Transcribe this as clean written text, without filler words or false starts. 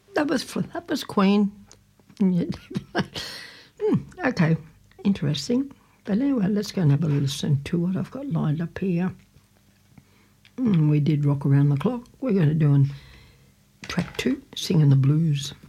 that was Queen. Okay, interesting. But anyway, let's go and have a listen to what I've got lined up here. We did Rock Around the Clock. We're going to do track 2, Singing the Blues.